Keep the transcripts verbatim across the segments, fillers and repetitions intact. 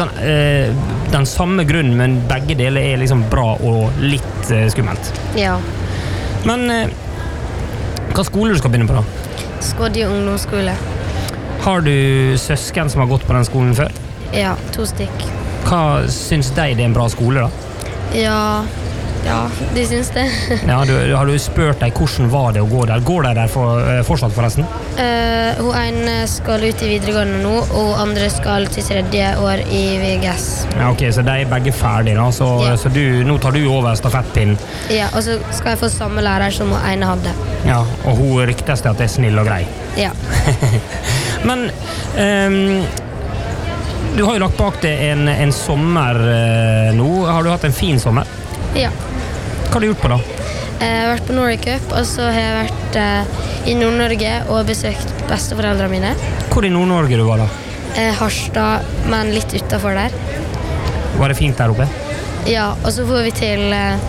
sånn, eh, den samme grunnen, men begge deler er liksom bra og litt eh, skummelt. Ja. Men eh, hva skole du skal begynne på da? Skodje ungdomsskole. Har du søsken som har gått på den skolen før? Ja, to stykk. Hva syns de det er en bra skole da? Ja, ja, de syns det. Ja, du, har du spurt deg hvordan var det å gå der? Går de der for, eh, fortsatt forresten? Uh, hun ene skal ut i videregående nå, og andre skal til tredje år i V G S. Ja, ok, så de er begge ferdige da, så, Ja. så du, nå tar du over stafettpinnen. Ja, og så skal jeg få samme lærer som hun ene hadde. Ja, og hun ryktes til at det er snill og grei. Ja. Men ehm, du har jo lagt bak deg en, en sommer eh, nå. Har du hatt en fin sommer? Ja. Hva har du gjort på da? Jeg har vært på Norway Cup, og så har jeg vært eh, i Nord-Norge og besøkt besteforeldrene mine. Hvor i Nord-Norge du var da? Eh, Harstad, men litt utenfor der. Var det fint der oppe? Ja, og så får vi til eh,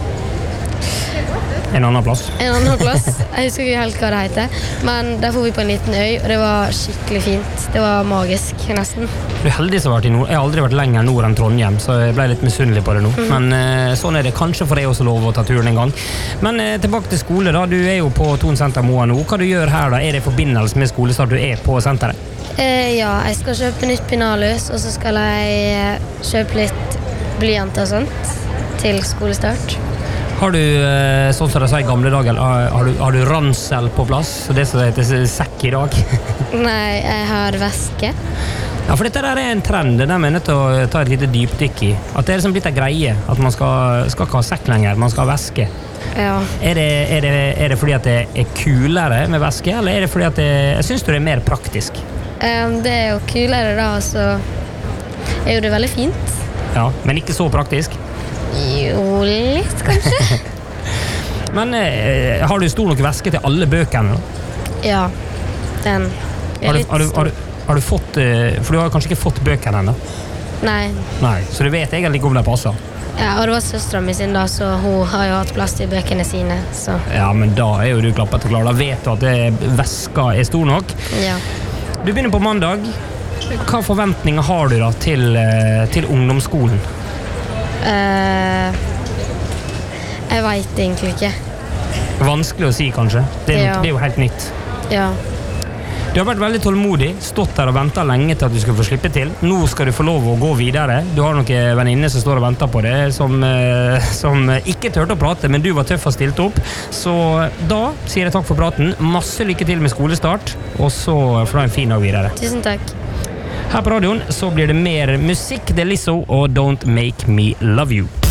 En annen plass? en annen plass. Jeg husker ikke helt hva det heter, men der får vi på en liten øy, og det var skikkelig fint. Det var magisk, nesten. Du er heldig som har vært i nord. Jeg har aldri vært lenger nord enn Trondheim, så jeg ble litt misunnelig på det nå. Mhm. Men eh, sånn er det. Kanskje for deg også lov å ta turen en gang. Men eh, tilbake til skole da. Du er jo på Thon Senter Moa nå. Hva du gjør her da? Er det i forbindelse med skolestart du er på senteret? Eh, ja, jeg skal kjøpe nytt Pinalus, og så skal jeg eh, kjøpe litt blyant og sånt til skolestart. Har du, eh, sånn som de sier i gamle dager, har, har, du, har du ransel på plass? Det som heter sekk i dag? Nei, jeg har veske. Ja, for dette der er en trend, det der vi er nødt til å ta et lite dypdykk i. At det er liksom blitt en greie, at man skal, skal ikke ha sekk lenger, man skal ha veske. Ja. Er det, er, det, er det fordi at det er kulere med veske, eller er det fordi at det, jeg synes det er mer praktisk? Eh, det er jo kulere da, så er jo det veldig fint. Ja, men ikke så praktisk. Jo, litt kanskje. Men eh, har du stor nok veske til alle bøkene? Ja, den er Har du, litt har du, har stor. du, har du fått, eh, for du har kanskje ikke fått bøkene ennå? Nei, Nei, så du vet egentlig ikke om de passer? ja, og det var søsteren min sin da, så hun har jo hatt plass til bøkene sine, så Ja, men da er jo du klappet og klar. Da vet du at det, veska er stor nok. ja. Du begynner på mandag. Hva forventninger har du da til, eh, til ungdomsskolen? Eh, jeg vet egentlig ikke. Vanskelig å si, kanskje. Det er, Ja. det er jo helt nytt. Ja, Du har vært veldig tålmodig, stått der og ventet lenge til at du skal få slippe til. Nå skal du få lov å gå videre. Du har noen venninner som står og venter på det, som, eh, som ikke tørte å prate, men du var tøff og stilte opp. Så da sier jeg takk for praten. Masse lykke til med skolestart, og så får du en fin dag videre. tusen takk. Her på radioen så blir det mer musikk. Det er Lizzo og Don't Make Me Love You.